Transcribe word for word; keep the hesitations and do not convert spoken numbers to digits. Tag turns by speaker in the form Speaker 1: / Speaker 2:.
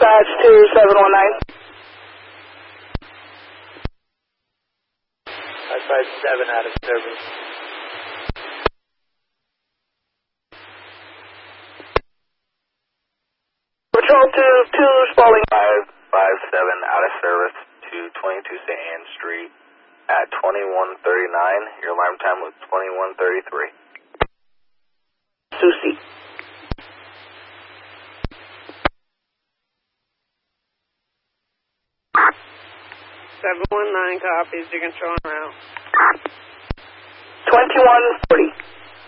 Speaker 1: dispatch to seven one nine.
Speaker 2: five five seven out of service.
Speaker 1: Patrol two, two, Spalding.
Speaker 3: five five seven out of service to twenty-two Saint Anne Street at twenty-one thirty-nine. Your alarm time was twenty-one thirty-three.
Speaker 1: Susie.
Speaker 4: seven one nine copies, you can show them out.
Speaker 1: twenty-one forty.